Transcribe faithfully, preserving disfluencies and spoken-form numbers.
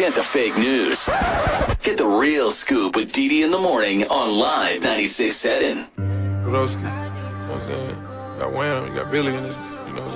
Forget the fake news. Get the real scoop with Didi in the morning on Live ninety-six point seven. Broski, you know what I'm saying? You got Wham, you got Billy in this.